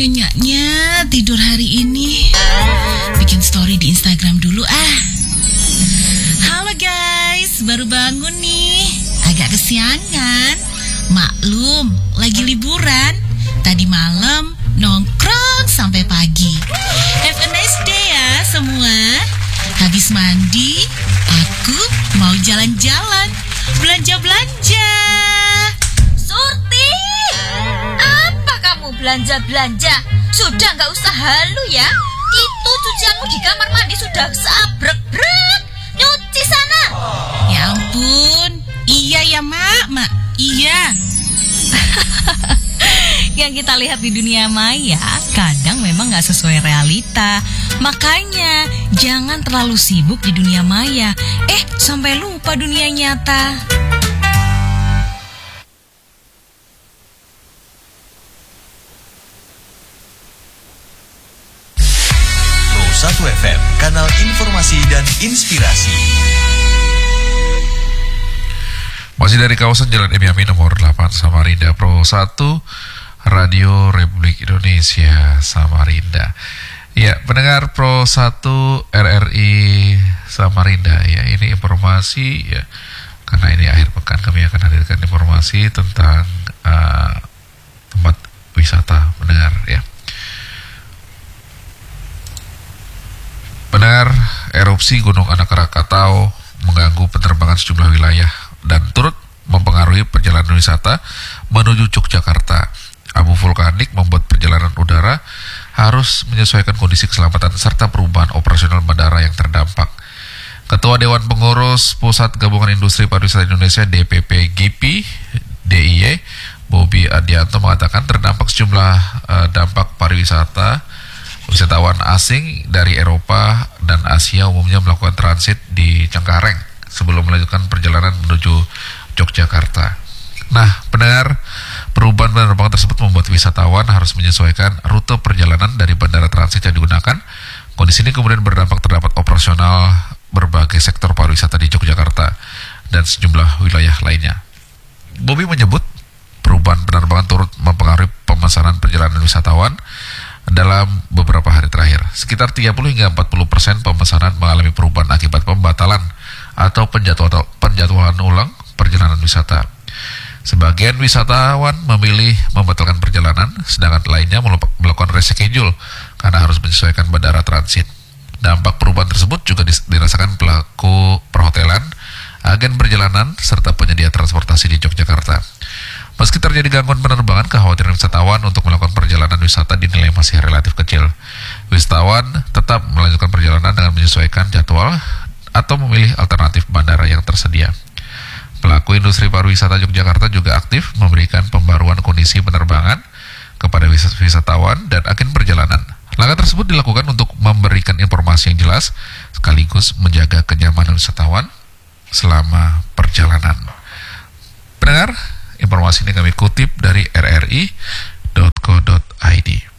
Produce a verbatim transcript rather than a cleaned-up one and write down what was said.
nyenyaknya tidur hari ini. Bikin story di Instagram dulu ah. Halo guys, baru bangun nih. Agak kesiangan. Maklum, lagi liburan. Tadi malam nongkrong sampai pagi. Have a nice day ya semua. Habis mandi, aku mau jalan-jalan, belanja-belanja. Surti, apa kamu belanja-belanja? Sudah nggak usah halu ya. Itu cucianmu di kamar mandi sudah sabrek-brek. Nyuci sana. Ya ampun, iya ya mak, mak, iya. Yang kita lihat di dunia maya kadang memang gak sesuai realita. Makanya jangan terlalu sibuk di dunia maya, Eh sampai lupa dunia nyata. Pro satu F M, kanal informasi dan inspirasi. Masih dari kawasan Jalan M Yamin nomor delapan Samarinda, Pro satu Radio Republik Indonesia Samarinda. Ya, pendengar Pro satu R R I Samarinda ya, ini informasi ya. Karena ini akhir pekan kami akan hadirkan informasi tentang uh, tempat wisata pendengar ya. Pendengar, erupsi Gunung Anak Krakatau mengganggu penerbangan sejumlah wilayah dan turut mempengaruhi perjalanan wisata menuju Yogyakarta. Abu vulkanik membuat perjalanan udara harus menyesuaikan kondisi keselamatan serta perubahan operasional bandara yang terdampak. Ketua Dewan Pengurus Pusat Gabungan Industri Pariwisata Indonesia D P P G I P I D I Y, Bobi Adianto mengatakan terdampak sejumlah uh, dampak pariwisata. Wisatawan asing dari Eropa dan Asia umumnya melakukan transit di Cengkareng sebelum melanjutkan perjalanan menuju Yogyakarta. Nah, pendengar, perubahan penerbangan tersebut membuat wisatawan harus menyesuaikan rute perjalanan dari bandara transit yang digunakan. Kondisi ini kemudian berdampak terdapat operasional berbagai sektor pariwisata di Yogyakarta dan sejumlah wilayah lainnya. Bobi menyebut perubahan penerbangan turut mempengaruhi pemesanan perjalanan wisatawan dalam beberapa hari terakhir. Sekitar tiga puluh hingga empat puluh persen pemesanan mengalami perubahan akibat pembatalan atau penjadwalan, penjadwalan ulang perjalanan wisata. Sebagian wisatawan memilih membatalkan perjalanan, sedangkan lainnya melakukan reschedule karena harus menyesuaikan bandara transit. Dampak perubahan tersebut juga dirasakan pelaku perhotelan, agen perjalanan, serta penyedia transportasi di Yogyakarta. Meski terjadi gangguan penerbangan, kekhawatiran wisatawan untuk melakukan perjalanan wisata dinilai masih relatif kecil. Wisatawan tetap melanjutkan perjalanan dengan menyesuaikan jadwal atau memilih alternatif bandara yang tersedia. Pelaku industri pariwisata Yogyakarta juga aktif memberikan pembaruan kondisi penerbangan kepada wisatawan dan agen perjalanan. Langkah tersebut dilakukan untuk memberikan informasi yang jelas sekaligus menjaga kenyamanan wisatawan selama perjalanan. Pendengar, informasi ini kami kutip dari r r i dot co dot i d.